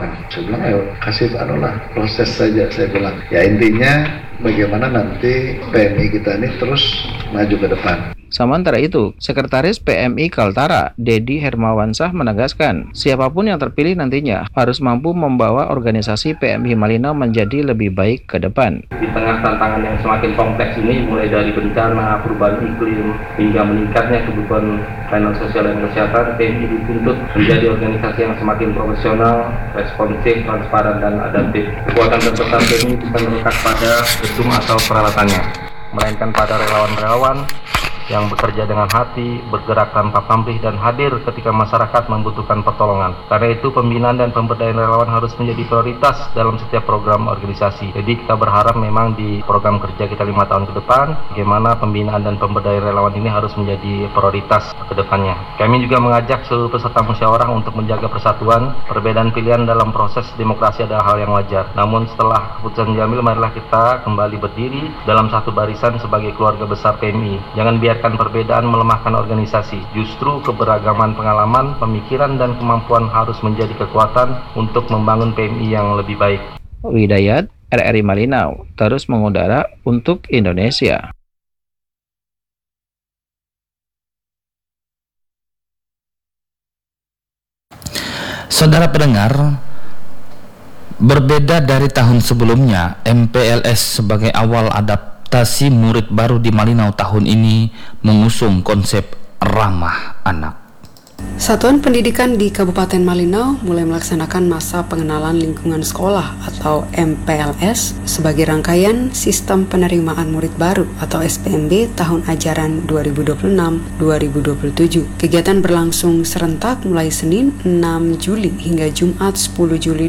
depan. Saya bilang ayo kasih proses saja, saya bilang. Ya intinya bagaimana nanti PMI kita ini terus maju ke depan. Sementara itu, Sekretaris PMI Kaltara, Dedi Hermawansah menegaskan, siapapun yang terpilih nantinya harus mampu membawa organisasi PMI Malinau menjadi lebih baik ke depan. Di tengah tantangan yang semakin kompleks ini, mulai dari bencana, perubahan iklim, hingga meningkatnya kebutuhan pelayanan sosial dan kesehatan, PMI dituntut menjadi organisasi yang semakin profesional, responsif, transparan, dan adaptif. Kekuatan terbesar PMI bukan terletak pada gedung atau peralatannya, melainkan pada relawan-relawan yang bekerja dengan hati, bergerak tanpa pamrih, dan hadir ketika masyarakat membutuhkan pertolongan. Karena itu, pembinaan dan pemberdayaan relawan harus menjadi prioritas dalam setiap program organisasi. Jadi kita berharap memang di program kerja kita 5 tahun ke depan, bagaimana pembinaan dan pemberdayaan relawan ini harus menjadi prioritas ke depannya. Kami juga mengajak seluruh peserta musyawarah untuk menjaga persatuan. Perbedaan pilihan dalam proses demokrasi adalah hal yang wajar. Namun setelah keputusan diambil, marilah kita kembali berdiri dalam satu barisan sebagai keluarga besar PMI. Jangan biarkan perbedaan melemahkan organisasi. Justru keberagaman pengalaman, pemikiran, dan kemampuan harus menjadi kekuatan untuk membangun PMI yang lebih baik. Widayat, RRI Malinau, terus mengudara untuk Indonesia. Saudara pendengar, berbeda dari tahun sebelumnya, MPLS sebagai awal adaptasi murid baru di Malinau tahun ini mengusung konsep ramah anak. Satuan Pendidikan di Kabupaten Malinau mulai melaksanakan masa pengenalan lingkungan sekolah atau MPLS sebagai rangkaian sistem penerimaan murid baru atau SPMB tahun ajaran 2026-2027. Kegiatan berlangsung serentak mulai Senin 6 Juli hingga Jumat 10 Juli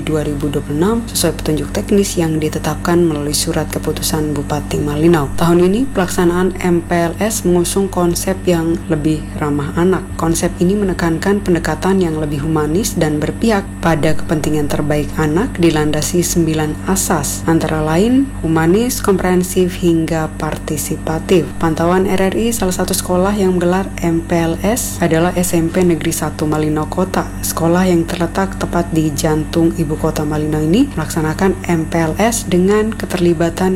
2026 sesuai petunjuk teknis yang ditetapkan melalui surat keputusan Bupati Malinau. Tahun ini pelaksanaan MPLS mengusung konsep yang lebih ramah anak. Konsep ini menekankan pendekatan yang lebih humanis dan berpihak pada kepentingan terbaik anak dilandasi 9 asas, antara lain humanis, komprehensif, hingga partisipatif. Pantauan RRI, salah satu sekolah yang menggelar MPLS adalah SMP Negeri 1 Malinau Kota. Sekolah yang terletak tepat di jantung ibu kota Malinau ini melaksanakan MPLS dengan keterlibatan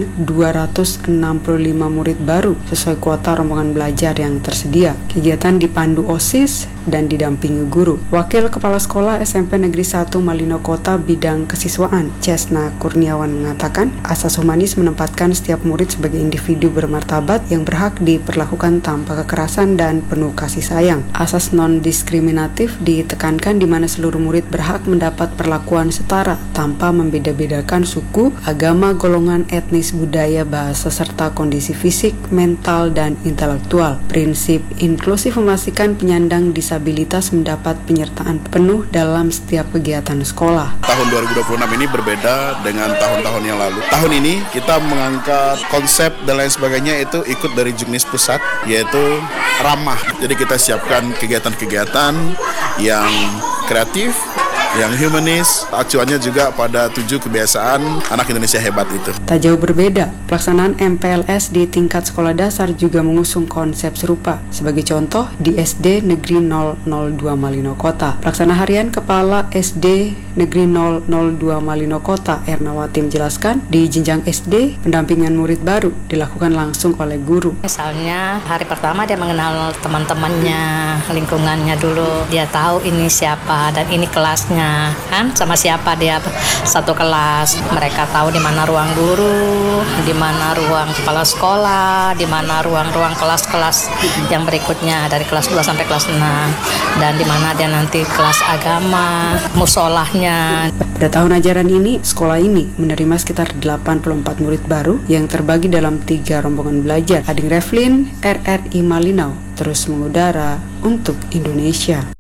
265 murid baru sesuai kuota rombongan belajar yang tersedia. Kegiatan dipandu OSIS dan didampingi guru. Wakil Kepala Sekolah SMP Negeri 1 Malinau Kota Bidang Kesiswaan, Cesna Kurniawan mengatakan, asas humanis menempatkan setiap murid sebagai individu bermartabat yang berhak diperlakukan tanpa kekerasan dan penuh kasih sayang. Asas non-diskriminatif ditekankan di mana seluruh murid berhak mendapat perlakuan setara tanpa membeda-bedakan suku, agama, golongan, etnis, budaya, bahasa, serta kondisi fisik, mental, dan intelektual. Prinsip inklusif memastikan penyandang disabilitas mendapat penyertaan penuh dalam setiap kegiatan sekolah. Tahun 2026 ini berbeda dengan tahun-tahun yang lalu. Tahun ini kita mengangkat konsep dan lain sebagainya itu ikut dari Juknis Pusat, yaitu ramah. Jadi kita siapkan kegiatan-kegiatan yang kreatif, yang humanis, acuannya juga pada 7 kebiasaan anak Indonesia hebat itu. Tak jauh berbeda, pelaksanaan MPLS di tingkat sekolah dasar juga mengusung konsep serupa. Sebagai contoh, di SD Negeri 002 Malinau Kota, pelaksana harian Kepala SD Negeri 002 Malinau Kota, Ernawati menjelaskan, di jenjang SD, pendampingan murid baru dilakukan langsung oleh guru. Misalnya, hari pertama dia mengenal teman-temannya, lingkungannya dulu, dia tahu ini siapa dan ini kelasnya. Kan sama siapa dia satu kelas, mereka tahu di mana ruang guru, di mana ruang kepala sekolah, di mana ruang-ruang kelas-kelas yang berikutnya dari kelas 2 sampai kelas 6, dan di mana dia nanti kelas agama, musolahnya. Pada tahun ajaran ini, sekolah ini menerima sekitar 84 murid baru yang terbagi dalam 3 rombongan belajar. Ading Revlin, RRI Malinau, terus mengudara untuk Indonesia.